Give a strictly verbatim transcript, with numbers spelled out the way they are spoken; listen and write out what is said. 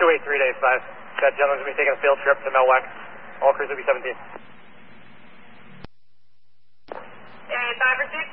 two eight three to eight five. That gentleman's going to be taking a field trip to Melwack. All crews will be seventeen. eight five for six.